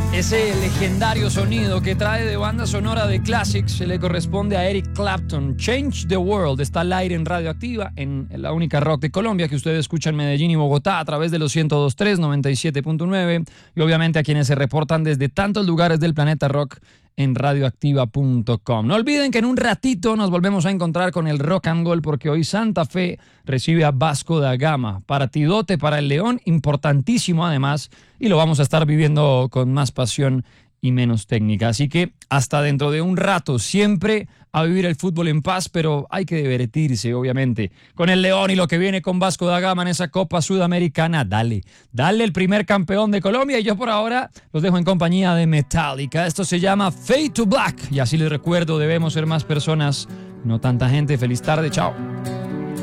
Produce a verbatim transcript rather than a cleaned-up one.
Ese legendario sonido que trae de banda sonora de Classics se le corresponde a Eric Clapton. Change the World está al aire en Radioactiva, en la única rock de Colombia que ustedes escuchan en Medellín y Bogotá a través de los ciento dos punto tres, noventa y siete punto nueve y obviamente a quienes se reportan desde tantos lugares del planeta rock en radioactiva punto com. No olviden que en un ratito nos volvemos a encontrar con el Rock and Gold porque hoy Santa Fe recibe a Vasco da Gama. Partidote para el León, importantísimo además, y lo vamos a estar viviendo con más pasión y menos técnica. Así que hasta dentro de un rato, siempre a vivir el fútbol en paz, pero hay que divertirse, obviamente, con el León y lo que viene con Vasco da Gama en esa Copa Sudamericana. Dale, dale el primer campeón de Colombia y yo por ahora los dejo en compañía de Metallica. Esto se llama Fade to Black y así les recuerdo, debemos ser más personas, no tanta gente. Feliz tarde, chao.